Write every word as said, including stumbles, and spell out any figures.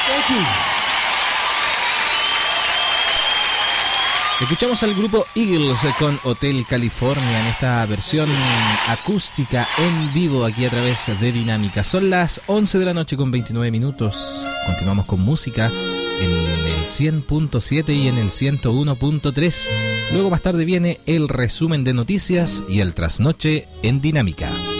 Escuchamos al grupo Eagles con Hotel California en esta versión acústica en vivo aquí a través de Dinámica. Son las once de la noche con veintinueve minutos. Continuamos con música en el cien punto siete y en el ciento uno punto tres. Luego más tarde viene el resumen de noticias y el trasnoche en Dinámica.